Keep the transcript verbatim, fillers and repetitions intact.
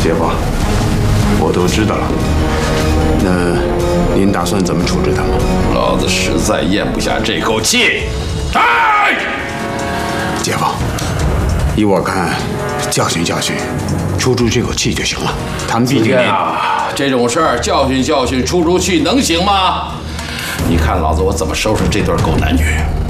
姐夫，我都知道了。那您打算怎么处置他们？ 老子实在咽不下这口气。哎， 姐夫，依我看，教训教训，出出这口气就行了。他们毕竟啊，这种事儿教训教训，出出气能行吗？你看老子我怎么收拾这对狗男女！